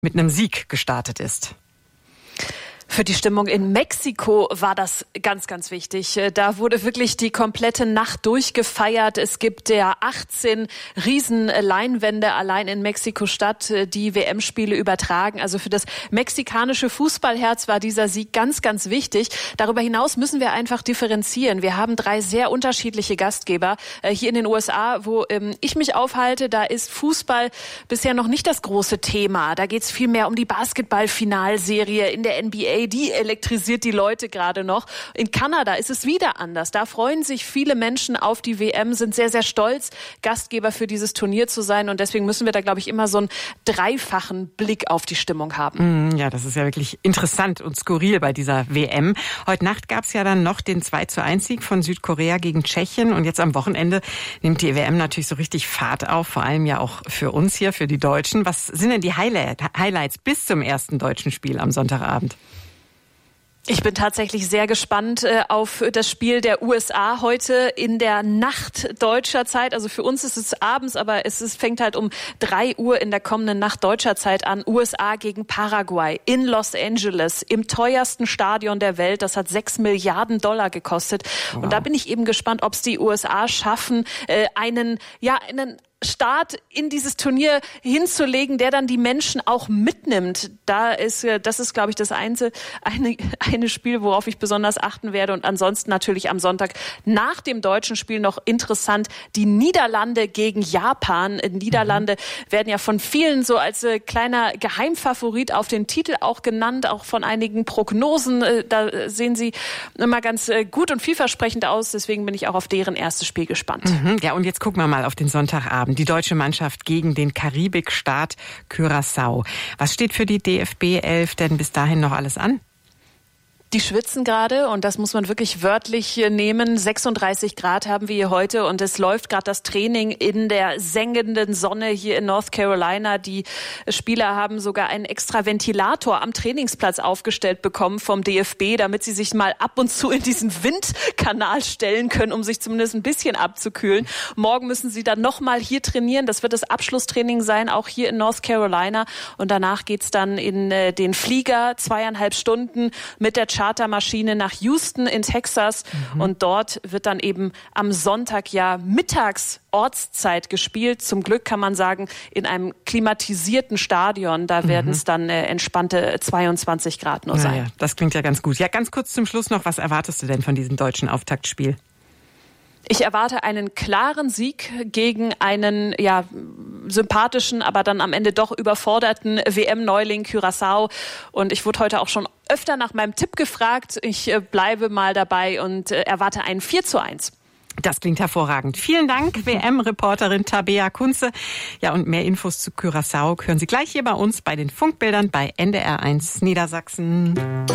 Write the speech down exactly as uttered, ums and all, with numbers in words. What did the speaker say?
mit einem Sieg gestartet ist. Für die Stimmung in Mexiko war das ganz, ganz wichtig. Da wurde wirklich die komplette Nacht durchgefeiert. Es gibt ja achtzehn Riesenleinwände allein in Mexiko-Stadt, die W M-Spiele übertragen. Also für das mexikanische Fußballherz war dieser Sieg ganz, ganz wichtig. Darüber hinaus müssen wir einfach differenzieren. Wir haben drei sehr unterschiedliche Gastgeber. Hier in den U S A, wo ich mich aufhalte, da ist Fußball bisher noch nicht das große Thema. Da geht es viel mehr um die Basketball-Finalserie in der N B A. Die elektrisiert die Leute gerade noch. In Kanada ist es wieder anders. Da freuen sich viele Menschen auf die W M, sind sehr, sehr stolz, Gastgeber für dieses Turnier zu sein. Und deswegen müssen wir da, glaube ich, immer so einen dreifachen Blick auf die Stimmung haben. Ja, das ist ja wirklich interessant und skurril bei dieser W M. Heute Nacht gab es ja dann noch den zwei zu eins Sieg von Südkorea gegen Tschechien. Und jetzt am Wochenende nimmt die W M natürlich so richtig Fahrt auf, vor allem ja auch für uns hier, für die Deutschen. Was sind denn die Highlights bis zum ersten deutschen Spiel am Sonntagabend? Ich bin tatsächlich sehr gespannt äh, auf das Spiel der U S A heute in der Nacht deutscher Zeit. Also für uns ist es abends, aber es ist, fängt halt um drei Uhr in der kommenden Nacht deutscher Zeit an. U S A gegen Paraguay in Los Angeles im teuersten Stadion der Welt. Das hat sechs Milliarden Dollar gekostet. Wow. Und da bin ich eben gespannt, ob es die U S A schaffen, äh, einen, ja, einen Start in dieses Turnier hinzulegen, der dann die Menschen auch mitnimmt. Da ist, das ist, glaube ich, das einzige, eine, eine Spiel, worauf ich besonders achten werde. Und ansonsten natürlich am Sonntag nach dem deutschen Spiel noch interessant, die Niederlande gegen Japan. Niederlande mhm. werden ja von vielen so als äh, kleiner Geheimfavorit auf den Titel auch genannt, auch von einigen Prognosen. Äh, da sehen sie immer ganz äh, gut und vielversprechend aus. Deswegen bin ich auch auf deren erstes Spiel gespannt. Mhm. Ja, und jetzt gucken wir mal auf den Sonntagabend. Die deutsche Mannschaft gegen den Karibikstaat Curaçao. Was steht für die D F B elf denn bis dahin noch alles an? Die schwitzen gerade und das muss man wirklich wörtlich nehmen. sechsunddreißig Grad haben wir hier heute und es läuft gerade das Training in der sengenden Sonne hier in North Carolina. Die Spieler haben sogar einen extra Ventilator am Trainingsplatz aufgestellt bekommen vom D F B, damit sie sich mal ab und zu in diesen Windkanal stellen können, um sich zumindest ein bisschen abzukühlen. Morgen müssen sie dann nochmal hier trainieren. Das wird das Abschlusstraining sein, auch hier in North Carolina. Und danach geht's dann in den Flieger, zweieinhalb Stunden mit der Chartermaschine nach Houston in Texas mhm. und dort wird dann eben am Sonntag ja mittags Ortszeit gespielt. Zum Glück kann man sagen, in einem klimatisierten Stadion, da werden mhm. es dann äh, entspannte zweiundzwanzig Grad nur sein. Ja, ja, das klingt ja ganz gut. Ja, ganz kurz zum Schluss noch, was erwartest du denn von diesem deutschen Auftaktspiel? Ich erwarte einen klaren Sieg gegen einen ja sympathischen, aber dann am Ende doch überforderten W M-Neuling Curaçao. Und ich wurde heute auch schon öfter nach meinem Tipp gefragt. Ich äh, bleibe mal dabei und äh, erwarte einen vier zu eins. Das klingt hervorragend. Vielen Dank, W M-Reporterin Tabea Kunze. Ja, und mehr Infos zu Curaçao hören Sie gleich hier bei uns bei den Funkbildern bei N D R eins Niedersachsen.